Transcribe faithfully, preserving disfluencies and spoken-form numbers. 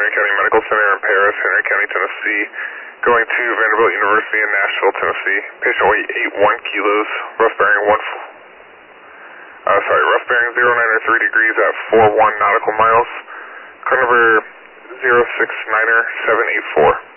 Henry County Medical Center in Paris, Henry County, Tennessee, going to Vanderbilt University in Nashville, Tennessee. Patient weight eight one kilos, rough bearing one, uh, sorry, rough bearing zero nine or three degrees at four one nautical miles. Car number zero six niner seven eight four.